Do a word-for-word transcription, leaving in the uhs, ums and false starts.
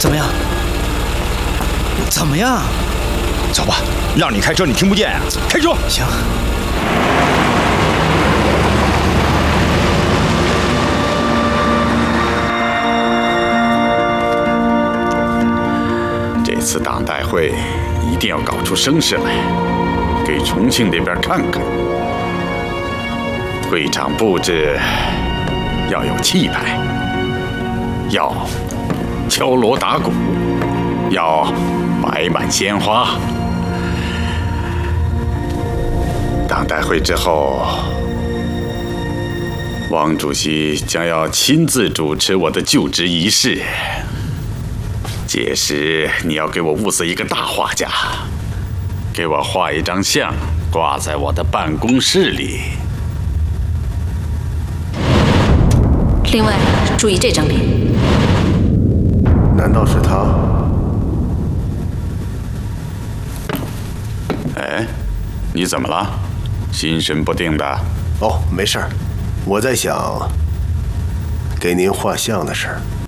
怎么样？怎么样？ 走吧，让你开车你听不见啊！开车。 行。 这次党代会一定要搞出声势来，给重庆那边看看。会场布置要有气派，要敲锣打鼓，要摆满鲜花。党代会之后，汪主席将要亲自主持我的就职仪式。届时你要给我物色一个大画家，给我画一张像，挂在我的办公室里。 另外，注意这张脸。 难道是他？ 哎，你怎么了？心神不定的？ 哦，没事儿，我在想给您画像的事儿。